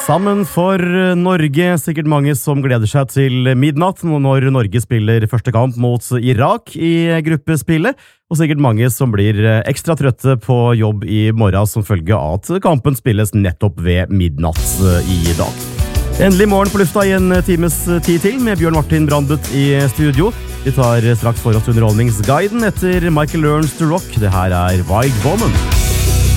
Sammen for Norge, sikkert mange som gleder seg til midnatt når Norge spiller første kamp mot Irak i gruppespillet, og sikkert mange som blir ekstra trøtte på jobb i morgen som følge av at kampen spilles nettopp ved midnatt i dag. Endelig morgen på lufta i en times tid til med Bjørn Martin Brandut i studio. Vi tar straks for oss underholdningsguiden etter Michael Learns to Rock. Det her er Wild Woman.